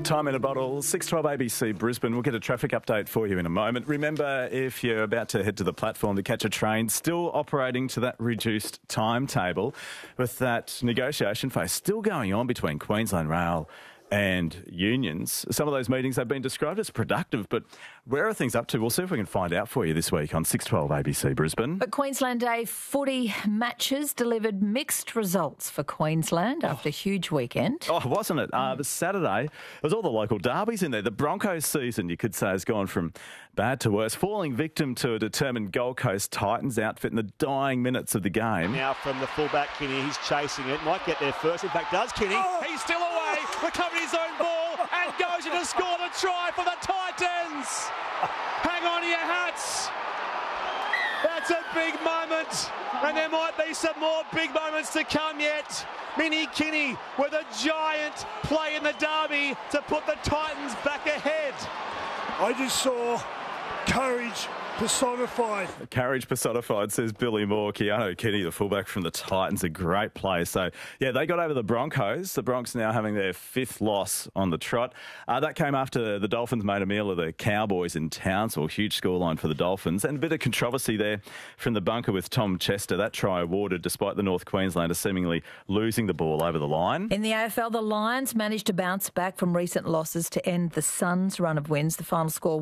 Time in a bottle, 6:12 ABC Brisbane. We'll get a traffic update for you in a moment. Remember, if you're about to head to the platform to catch a train, still operating to that reduced timetable, with that negotiation phase still going on between Queensland Rail and unions. Some of those meetings have been described as productive, but where are things up to? We'll see if we can find out for you this week on 6:12 ABC Brisbane. But Queensland Day footy matches delivered mixed results for Queensland after a huge weekend. Oh, wasn't it? The Saturday, there was all the local derbies in there. The Broncos season, you could say, has gone from bad to worse, falling victim to a determined Gold Coast Titans outfit in the dying minutes of the game. Now from the fullback, Kinney, he's chasing it. Might get there first. In fact, does Kinney. He's still away. Recovered his own ball and goes in to score the try for the Titans. Hang on to your hats. That's a big moment. And there might be some more big moments to come yet. Minnie Kinney with a giant play in the derby to put the Titans back ahead. I just saw courage personified. Courage personified, says Billy Moore. Keanu Kinney, the fullback from the Titans, a great player. So, yeah, they got over the Broncos. The Bronx now having their fifth loss on the trot. That came after the Dolphins made a meal of the Cowboys in Townsville. Huge scoreline for the Dolphins. And a bit of controversy there from the bunker with Tom Chester. That try awarded despite the North Queenslanders seemingly losing the ball over the line. In the AFL, the Lions managed to bounce back from recent losses to end the Suns' run of wins. The final score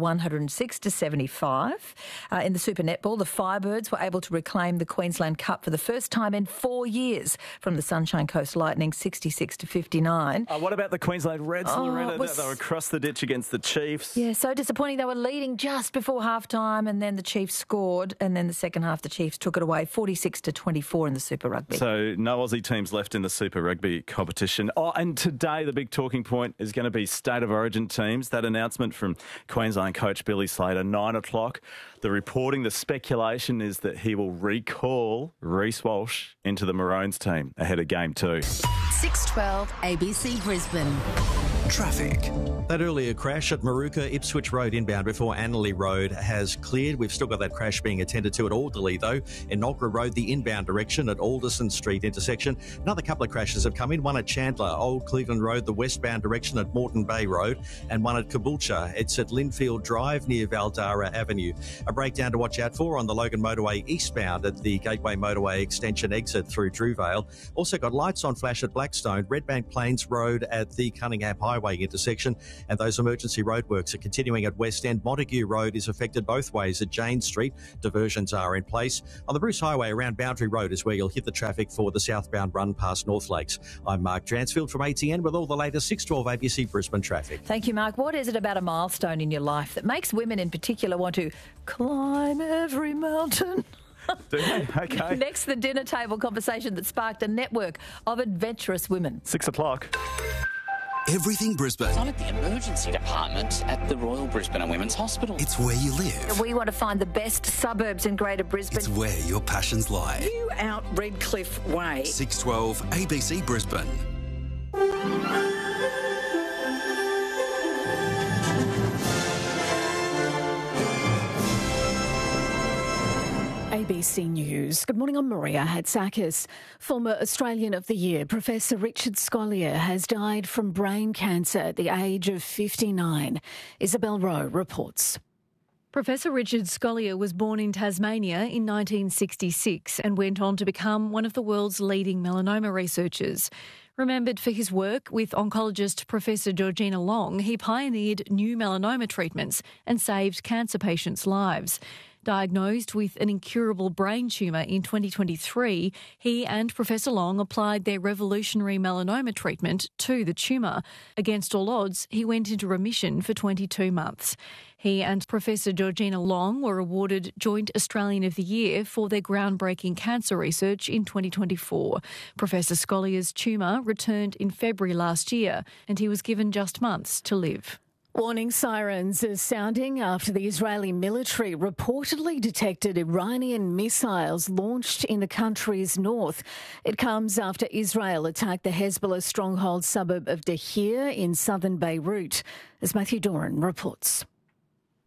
106-75. In the Super Netball, the Firebirds were able to reclaim the Queensland Cup for the first time in 4 years from the Sunshine Coast Lightning, 66-59. What about the Queensland Reds, Loretta? They were across the ditch against the Chiefs. Yeah, so disappointing. They were leading just before halftime, and then the Chiefs scored, and then the second half the Chiefs took it away, 46-24 in the Super Rugby. So no Aussie teams left in the Super Rugby competition. And today the big talking point is going to be State of Origin teams. That announcement from Queensland coach Billy Slater, 9 o'clock. The reporting, the speculation is that he will recall Reece Walsh into the Maroons team ahead of Game 2. 6:12 ABC Brisbane. Traffic. That earlier crash at Maruka Ipswich Road inbound before Annerley Road has cleared. We've still got that crash being attended to at Alderley, though. In Nolgra Road, the inbound direction at Alderson Street intersection. Another couple of crashes have come in. One at Chandler, Old Cleveland Road, the westbound direction at Moreton Bay Road, and one at Caboolture. It's at Linfield Drive near Valdara Avenue. A breakdown to watch out for on the Logan Motorway eastbound at the Gateway Motorway extension exit through Drewvale. Also got lights on flash at Blackstone, Redbank Plains Road at the Cunningham Highway intersection, and those emergency roadworks are continuing at West End. Montague Road is affected both ways at Jane Street. Diversions are in place. On the Bruce Highway around Boundary Road is where you'll hit the traffic for the southbound run past North Lakes. I'm Mark Dransfield from ATN with all the latest 6:12 ABC Brisbane traffic. Thank you, Mark. What is it about a milestone in your life that makes women in particular want to climb every mountain? Do they? Okay. Next, the dinner table conversation that sparked a network of adventurous women. 6 o'clock. Everything Brisbane. I'm at the emergency department at the Royal Brisbane and Women's Hospital. It's where you live. We want to find the best suburbs in Greater Brisbane. It's where your passions lie. You out Redcliffe Way. 6:12 ABC Brisbane. ABC News. Good morning, I'm Maria Hatzakis. Former Australian of the Year, Professor Richard Scolyer, has died from brain cancer at the age of 59. Isabel Rowe reports. Professor Richard Scolyer was born in Tasmania in 1966 and went on to become one of the world's leading melanoma researchers. Remembered for his work with oncologist Professor Georgina Long, he pioneered new melanoma treatments and saved cancer patients' lives. Diagnosed with an incurable brain tumour in 2023, he and Professor Long applied their revolutionary melanoma treatment to the tumour. Against all odds, he went into remission for 22 months. He and Professor Georgina Long were awarded Joint Australian of the Year for their groundbreaking cancer research in 2024. Professor Scolyer's tumour returned in February last year, and he was given just months to live. Warning sirens are sounding after the Israeli military reportedly detected Iranian missiles launched in the country's north. It comes after Israel attacked the Hezbollah stronghold suburb of Dahir in southern Beirut, as Matthew Doran reports.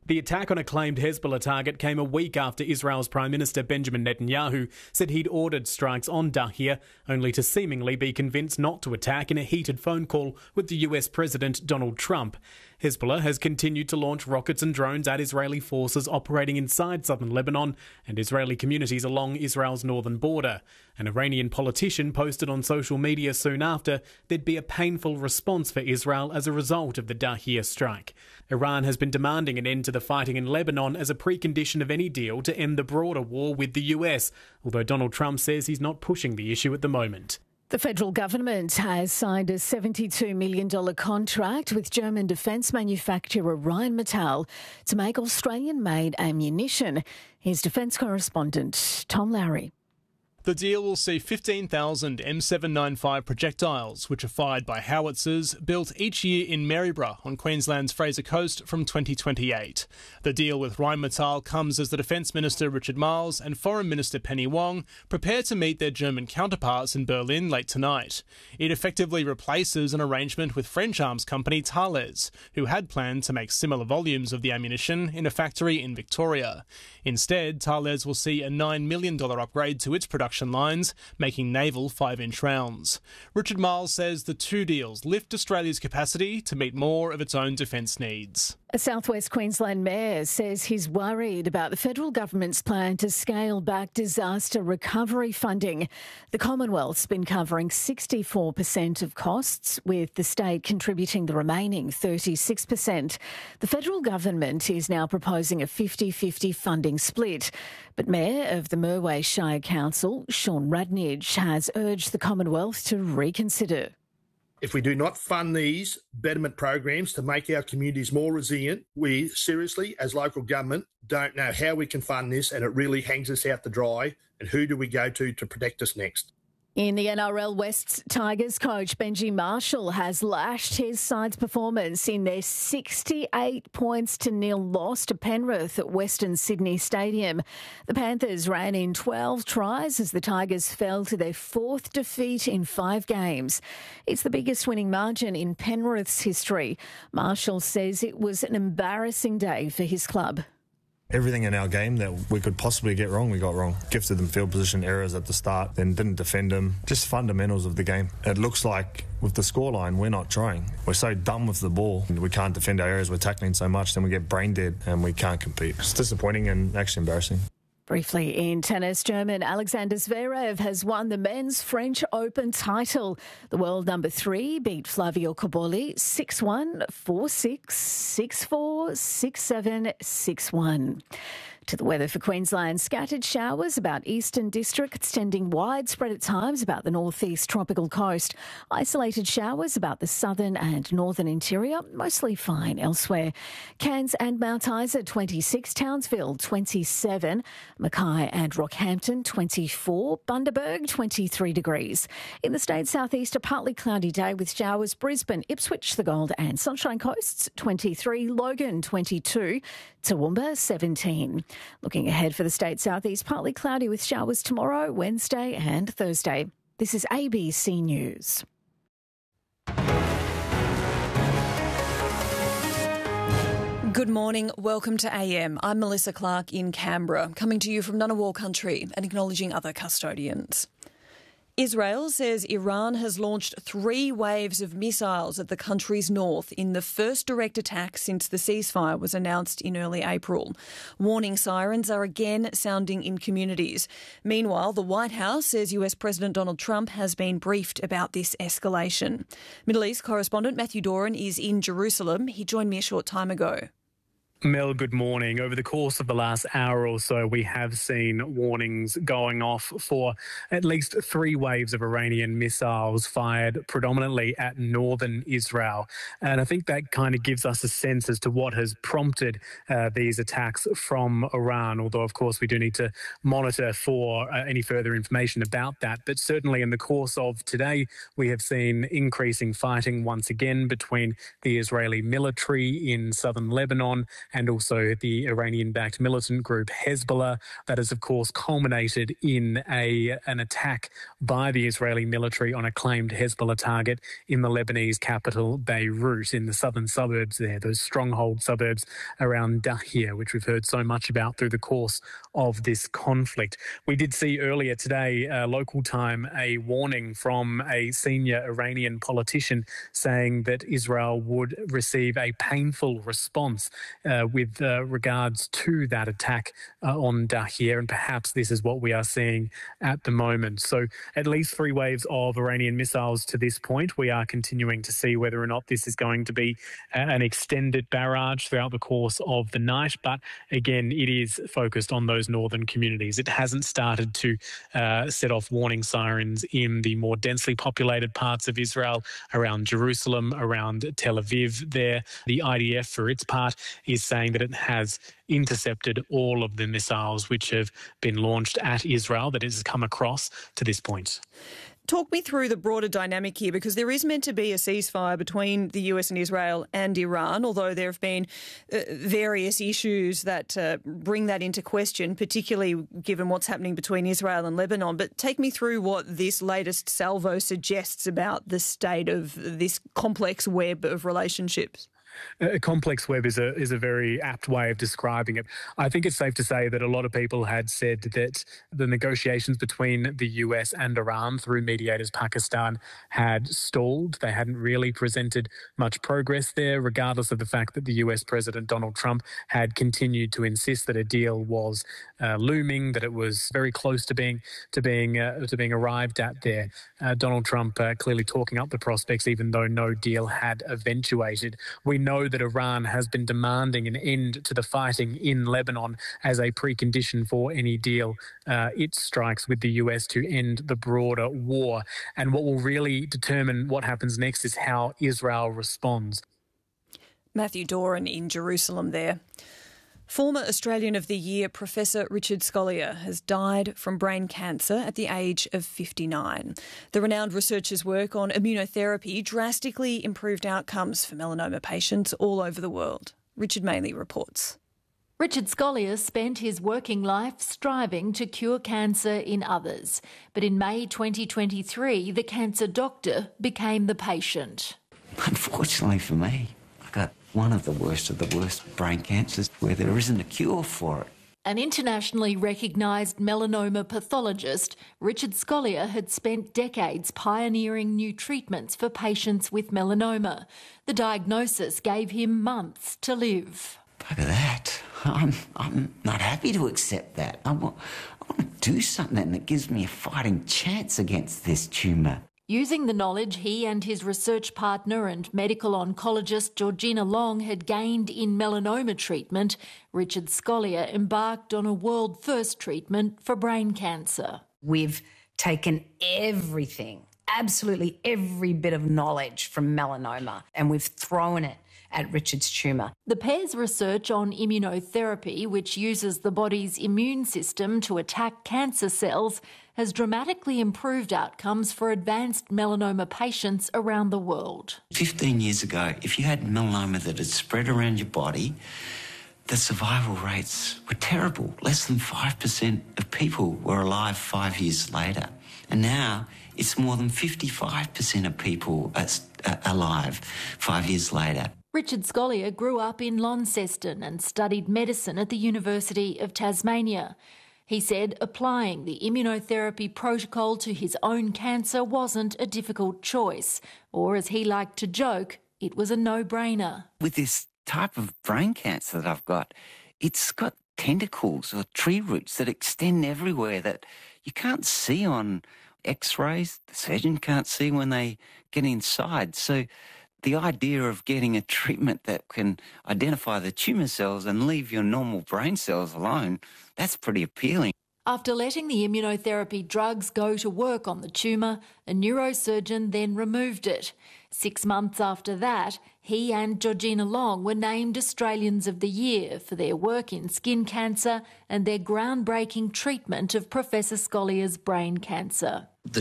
The attack on a claimed Hezbollah target came a week after Israel's Prime Minister Benjamin Netanyahu said he'd ordered strikes on Dahia, only to seemingly be convinced not to attack in a heated phone call with the US President Donald Trump. Hezbollah has continued to launch rockets and drones at Israeli forces operating inside southern Lebanon and Israeli communities along Israel's northern border. An Iranian politician posted on social media soon after there'd be a painful response for Israel as a result of the Dahia strike. Iran has been demanding an end to the fighting in Lebanon as a precondition of any deal to end the broader war with the US, although Donald Trump says he's not pushing the issue at the moment. The federal government has signed a $72 million contract with German defence manufacturer Rheinmetall to make Australian-made ammunition. Here's defence correspondent Tom Lowry. The deal will see 15,000 M795 projectiles, which are fired by howitzers, built each year in Maryborough on Queensland's Fraser Coast from 2028. The deal with Rheinmetall comes as the Defence Minister Richard Marles and Foreign Minister Penny Wong prepare to meet their German counterparts in Berlin late tonight. It effectively replaces an arrangement with French arms company Thales, who had planned to make similar volumes of the ammunition in a factory in Victoria. Instead, Thales will see a $9 million upgrade to its production lines, making naval 5-inch rounds. Richard Marles says the two deals lift Australia's capacity to meet more of its own defence needs. A South West Queensland mayor says he's worried about the federal government's plan to scale back disaster recovery funding. The Commonwealth's been covering 64% of costs, with the state contributing the remaining 36%. The federal government is now proposing a 50-50 funding split. But Mayor of the Merway Shire Council, Sean Radnidge, has urged the Commonwealth to reconsider. If we do not fund these betterment programs to make our communities more resilient, we seriously, as local government, don't know how we can fund this, and it really hangs us out to dry. And who do we go to protect us next? In the NRL, West's Tigers coach Benji Marshall has lashed his side's performance in their 68-0 loss to Penrith at Western Sydney Stadium. The Panthers ran in 12 tries as the Tigers fell to their fourth defeat in 5 games. It's the biggest winning margin in Penrith's history. Marshall says it was an embarrassing day for his club. Everything in our game that we could possibly get wrong, we got wrong. Gifted them field position errors at the start, then didn't defend them. Just fundamentals of the game. It looks like with the scoreline, we're not trying. We're so dumb with the ball. We can't defend our errors. We're tackling so much, then we get brain dead and we can't compete. It's disappointing and actually embarrassing. Briefly in tennis, German Alexander Zverev has won the men's French Open title. The world number 3 beat Flavio Cobolli 6-1, 4-6, 6-4, 6-7, 6-1. To the weather for Queensland, scattered showers about Eastern District, extending widespread at times about the northeast tropical coast. Isolated showers about the southern and northern interior, mostly fine elsewhere. Cairns and Mount Isa 26, Townsville 27, Mackay and Rockhampton 24, Bundaberg 23 degrees. In the state's southeast, a partly cloudy day with showers. Brisbane, Ipswich, the Gold and Sunshine Coasts 23, Logan 22, Toowoomba 17. Looking ahead for the state's southeast, partly cloudy with showers tomorrow, Wednesday and Thursday. This is ABC News. Good morning. Welcome to AM. I'm Melissa Clark in Canberra, coming to you from Ngunnawal country and acknowledging other custodians. Israel says Iran has launched 3 waves of missiles at the country's north in the first direct attack since the ceasefire was announced in early April. Warning sirens are again sounding in communities. Meanwhile, the White House says US President Donald Trump has been briefed about this escalation. Middle East correspondent Matthew Doran is in Jerusalem. He joined me a short time ago. Mel, good morning. Over the course of the last hour or so, we have seen warnings going off for at least 3 waves of Iranian missiles fired predominantly at northern Israel. And I think that kind of gives us a sense as to what has prompted these attacks from Iran, although, of course, we do need to monitor for any further information about that. But certainly in the course of today, we have seen increasing fighting once again between the Israeli military in southern Lebanon and also the Iranian-backed militant group Hezbollah. That has, of course, culminated in an attack by the Israeli military on a claimed Hezbollah target in the Lebanese capital, Beirut, in the southern suburbs there, those stronghold suburbs around Dahia, which we've heard so much about through the course of this conflict. We did see earlier today, local time, a warning from a senior Iranian politician saying that Israel would receive a painful response with regards to that attack on Dahia, and perhaps this is what we are seeing at the moment. So at least 3 waves of Iranian missiles to this point. We are continuing to see whether or not this is going to be an extended barrage throughout the course of the night, but again, it is focused on those northern communities. It hasn't started to set off warning sirens in the more densely populated parts of Israel, around Jerusalem, around Tel Aviv there. The IDF, for its part, is saying that it has intercepted all of the missiles which have been launched at Israel that it has come across to this point. Talk me through the broader dynamic here, because there is meant to be a ceasefire between the US and Israel and Iran, although there have been various issues that bring that into question, particularly given what's happening between Israel and Lebanon. But take me through what this latest salvo suggests about the state of this complex web of relationships. A complex web is a very apt way of describing it. I think it's safe to say that a lot of people had said that the negotiations between the US and Iran through mediators Pakistan had stalled. They hadn't really presented much progress there, regardless of the fact that the US President Donald Trump had continued to insist that a deal was looming, that it was very close to being arrived at there. Donald Trump clearly talking up the prospects, even though no deal had eventuated. We know that Iran has been demanding an end to the fighting in Lebanon as a precondition for any deal it strikes with the US to end the broader war. And what will really determine what happens next is how Israel responds. Matthew Doran in Jerusalem there. Former Australian of the Year Professor Richard Scolyer has died from brain cancer at the age of 59. The renowned researcher's work on immunotherapy drastically improved outcomes for melanoma patients all over the world. Richard Maley reports. Richard Scolyer spent his working life striving to cure cancer in others. But in May 2023, the cancer doctor became the patient. Unfortunately for me, I got one of the worst brain cancers where there isn't a cure for it. An internationally recognised melanoma pathologist, Richard Scolyer had spent decades pioneering new treatments for patients with melanoma. The diagnosis gave him months to live. Look at that. I'm not happy to accept that. I want to do something that gives me a fighting chance against this tumour. Using the knowledge he and his research partner and medical oncologist Georgina Long had gained in melanoma treatment, Richard Scolyer embarked on a world-first treatment for brain cancer. We've taken everything, absolutely every bit of knowledge from melanoma, and we've thrown it at Richard's tumour. The pair's research on immunotherapy, which uses the body's immune system to attack cancer cells, has dramatically improved outcomes for advanced melanoma patients around the world. 15 years ago, if you had melanoma that had spread around your body, the survival rates were terrible. Less than 5% of people were alive 5 years later. And now it's more than 55% of people are alive 5 years later. Richard Scolyer grew up in Launceston and studied medicine at the University of Tasmania. He said applying the immunotherapy protocol to his own cancer wasn't a difficult choice, or as he liked to joke, it was a no-brainer. With this type of brain cancer that I've got, it's got tentacles or tree roots that extend everywhere that you can't see on X-rays. The surgeon can't see when they get inside. So the idea of getting a treatment that can identify the tumour cells and leave your normal brain cells alone, that's pretty appealing. After letting the immunotherapy drugs go to work on the tumour, a neurosurgeon then removed it. 6 months after that, he and Georgina Long were named Australians of the Year for their work in skin cancer and their groundbreaking treatment of Professor Scolyer's brain cancer. The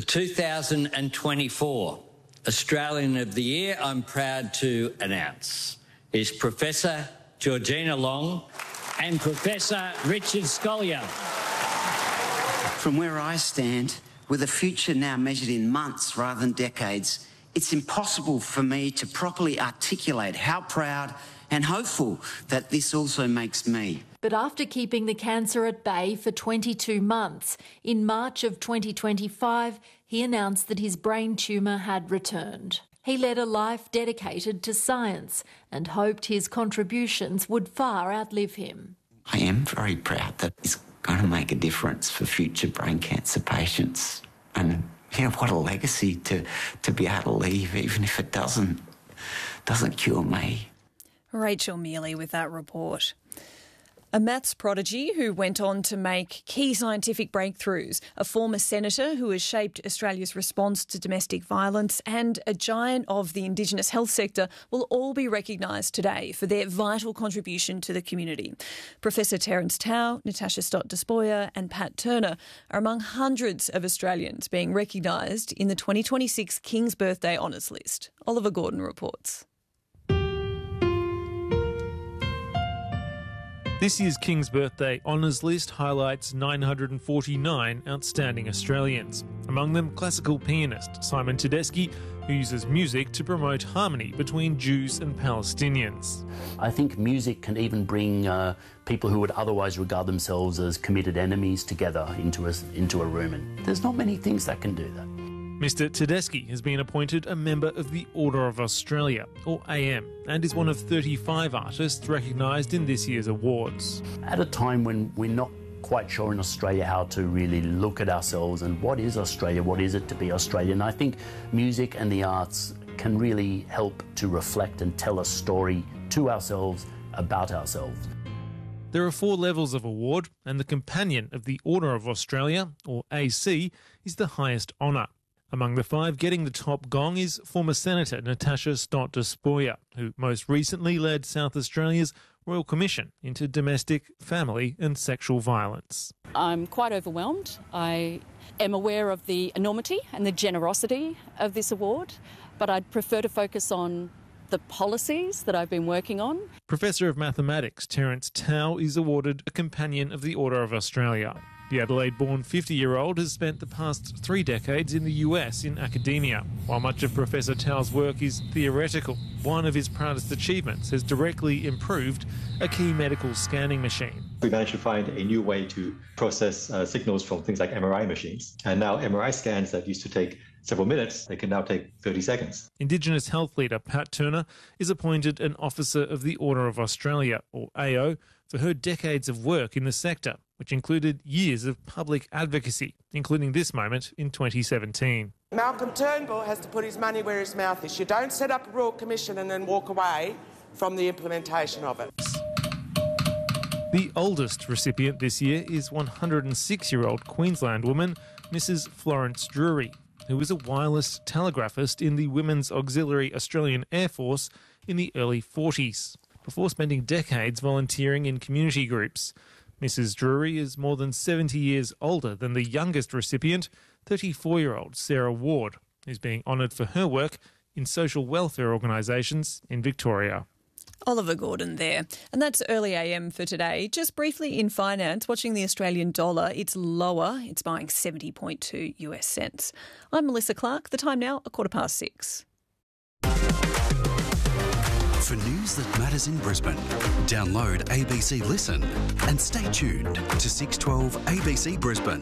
2024 Australian of the Year, I'm proud to announce, is Professor Georgina Long, and Professor Richard Scolyer. From where I stand, with a future now measured in months rather than decades, it's impossible for me to properly articulate how proud and hopeful that this also makes me. But after keeping the cancer at bay for 22 months, in March of 2025, he announced that his brain tumour had returned. He led a life dedicated to science and hoped his contributions would far outlive him. I am very proud that it's going to make a difference for future brain cancer patients. And, what a legacy to be able to leave, even if it doesn't cure me. Rachel Mealy with that report. A maths prodigy who went on to make key scientific breakthroughs, a former senator who has shaped Australia's response to domestic violence, and a giant of the Indigenous health sector will all be recognised today for their vital contribution to the community. Professor Terence Tao, Natasha Stott-Despoja and Pat Turner are among hundreds of Australians being recognised in the 2026 King's Birthday Honours List. Oliver Gordon reports. This year's King's Birthday Honours List highlights 949 outstanding Australians. Among them, classical pianist Simon Tedeschi, who uses music to promote harmony between Jews and Palestinians. I think music can even bring people who would otherwise regard themselves as committed enemies together into a room, and there's not many things that can do that. Mr Tedeschi has been appointed a member of the Order of Australia, or AM, and is one of 35 artists recognised in this year's awards. At a time when we're not quite sure in Australia how to really look at ourselves and what is Australia, what is it to be Australian, I think music and the arts can really help to reflect and tell a story to ourselves about ourselves. There are 4 levels of award, and the Companion of the Order of Australia, or AC, is the highest honour. Among the 5 getting the top gong is former Senator Natasha Stott-Despoja, who most recently led South Australia's Royal Commission into domestic, family and sexual violence. I'm quite overwhelmed. I am aware of the enormity and the generosity of this award, but I'd prefer to focus on the policies that I've been working on. Professor of Mathematics Terence Tao is awarded a Companion of the Order of Australia. The Adelaide-born 50-year-old has spent the past 3 decades in the US in academia. While much of Professor Tao's work is theoretical, one of his proudest achievements has directly improved a key medical scanning machine. We managed to find a new way to process signals from things like MRI machines. And now MRI scans that used to take several minutes, they can now take 30 seconds. Indigenous health leader Pat Turner is appointed an Officer of the Order of Australia, or AO, for her decades of work in the sector, which included years of public advocacy, including this moment in 2017. Malcolm Turnbull has to put his money where his mouth is. You don't set up a Royal Commission and then walk away from the implementation of it. The oldest recipient this year is 106-year-old Queensland woman Mrs Florence Drury, who was a wireless telegraphist in the Women's Auxiliary Australian Air Force in the early 40s, before spending decades volunteering in community groups. Mrs Drury is more than 70 years older than the youngest recipient, 34-year-old Sarah Ward, who's being honoured for her work in social welfare organisations in Victoria. Oliver Gordon there. And that's Early AM for today. Just briefly in finance, watching the Australian dollar, it's lower. It's buying 70.2 US cents. I'm Melissa Clark. The time now, 6:15. For news that matters in Brisbane, download ABC Listen and stay tuned to 612 ABC Brisbane.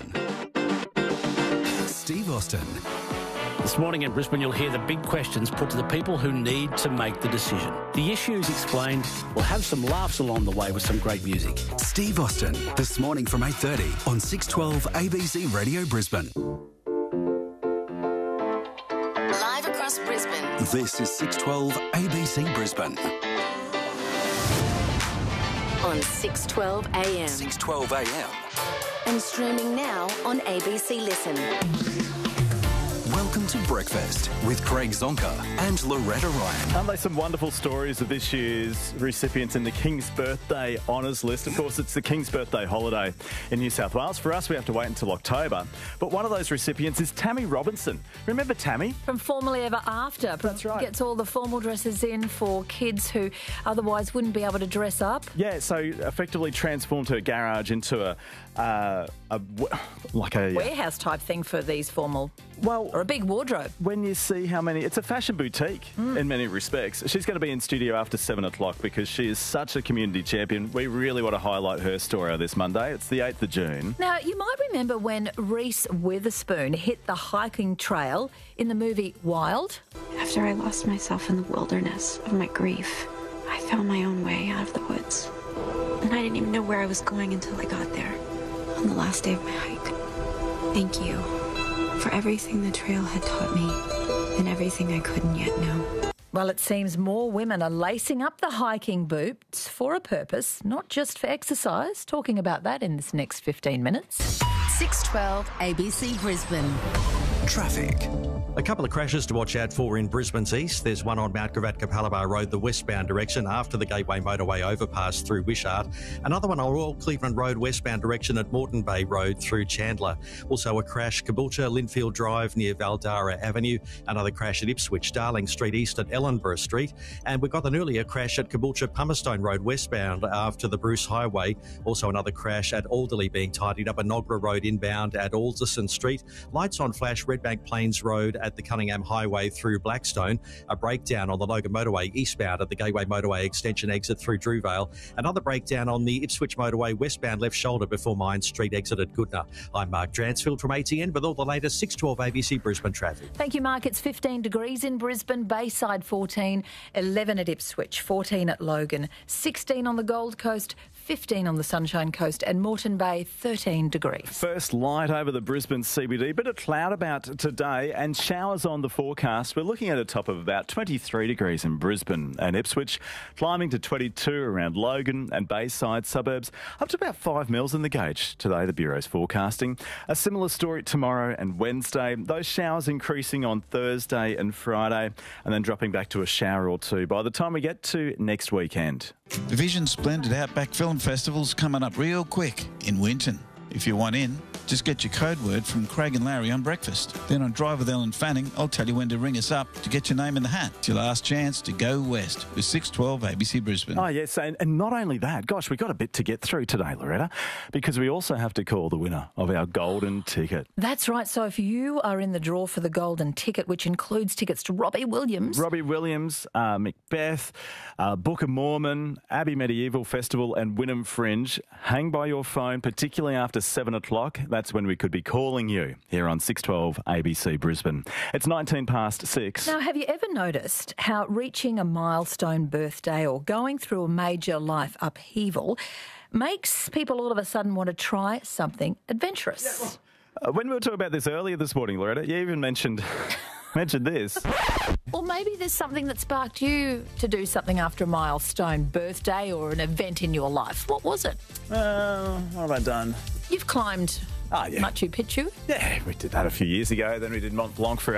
Steve Austin. This morning in Brisbane, you'll hear the big questions put to the people who need to make the decision. The issues explained. We'll have some laughs along the way with some great music. Steve Austin, this morning from 8:30 on 612 ABC Radio Brisbane. Live across Brisbane. This is 612 ABC Brisbane. On 612 AM. 612 AM. And streaming now on ABC Listen. Welcome Welcome to Breakfast with Craig Zonka and Loretta Ryan. Aren't they some wonderful stories of this year's recipients in the King's Birthday Honours list? Of course, it's the King's Birthday holiday in New South Wales. For us, we have to wait until October. But one of those recipients is Tammy Robinson. Remember Tammy? From Formerly Ever After. That's right. Gets all the formal dresses in for kids who otherwise wouldn't be able to dress up. Yeah, so effectively transformed her garage into a warehouse type thing for these formal, or a big wardrobe. When you see how many, it's a fashion boutique in many respects. She's going to be in studio after 7 o'clock because she is such a community champion. We really want to highlight her story this Monday. It's the 8th of June. Now, you might remember when Reese Witherspoon hit the hiking trail in the movie Wild. After I lost myself in the wilderness of my grief, I found my own way out of the woods. And I didn't even know where I was going until I got there. On the last day of my hike. Thank you for everything the trail had taught me and everything I couldn't yet know. Well, it seems more women are lacing up the hiking boots for a purpose, not just for exercise. Talking about that in this next 15 minutes. 612 ABC Brisbane. Traffic. A couple of crashes to watch out for in Brisbane's east. There's one on Mount Gravatt Capalaba Road, the westbound direction, after the Gateway Motorway overpass through Wishart. Another one on Royal Cleveland Road, westbound direction at Moreton Bay Road through Chandler. Also a crash, Caboolture, Linfield Drive near Valdara Avenue. Another crash at Ipswich, Darling Street East at Ellenborough Street. And we've got an earlier crash at Caboolture, Pummerstone Road, westbound after the Bruce Highway. Also another crash at Alderley being tidied up, at Nogra Road inbound at Alderson Street. Lights on flash, Redbank Plains Road at the Cunningham Highway through Blackstone. A breakdown on the Logan Motorway eastbound at the Gateway Motorway extension exit through Drewvale. Another breakdown on the Ipswich Motorway westbound left shoulder before Mines Street exit at Goodna. I'm Mark Dransfield from ATN with all the latest 612 ABC Brisbane traffic. Thank you, Mark. It's 15 degrees in Brisbane, Bayside 14, 11 at Ipswich, 14 at Logan, 16 on the Gold Coast, 15 on the Sunshine Coast, and Moreton Bay 13 degrees. First light over the Brisbane CBD, bit of cloud about today and showers on the forecast. We're looking at a top of about 23 degrees in Brisbane and Ipswich, climbing to 22 around Logan and Bayside suburbs, up to about 5 mils in the gauge today, the Bureau's forecasting. A similar story tomorrow and Wednesday. Those showers increasing on Thursday and Friday and then dropping back to a shower or two by the time we get to next weekend. The Vision Splendid Outback Film Festival's coming up real quick in Winton. If you want in, just get your code word from Craig and Larry on breakfast. Then on Drive with Ellen Fanning, I'll tell you when to ring us up to get your name in the hat. It's your last chance to go west with 612 ABC Brisbane. Oh, yes, and not only that, gosh, we've got a bit to get through today, Loretta, because we also have to call the winner of our golden ticket. That's right. So if you are in the draw for the golden ticket, which includes tickets to Robbie Williams, Macbeth, Book of Mormon, Abbey Medieval Festival and Wynnum Fringe, hang by your phone, particularly after 7 o'clock. That's when we could be calling you here on 612 ABC Brisbane. It's 19 past 6. Now, have you ever noticed how reaching a milestone birthday or going through a major life upheaval makes people all of a sudden want to try something adventurous? When we were talking about this earlier this morning, Loretta, you even mentioned this. Or maybe there's something that sparked you to do something after a milestone birthday or an event in your life. What was it? What have I done? You've climbed Machu Picchu? Yeah, we did that a few years ago. Then we did Mont Blanc for